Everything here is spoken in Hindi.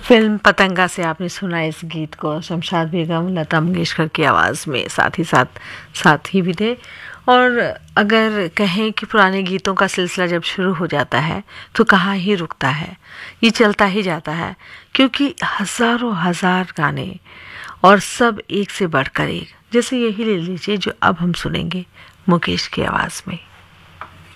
फिल्म पतंगा से आपने सुना इस गीत को, शमशाद बेगम लता मंगेशकर की आवाज़ में, साथ ही साथ ही भी थे। और अगर कहें कि पुराने गीतों का सिलसिला जब शुरू हो जाता है तो कहाँ ही रुकता है, ये चलता ही जाता है, क्योंकि हज़ारों हज़ार गाने और सब एक से बढ़कर एक। जैसे यही ले लीजिए जो अब हम सुनेंगे मुकेश की आवाज़ में।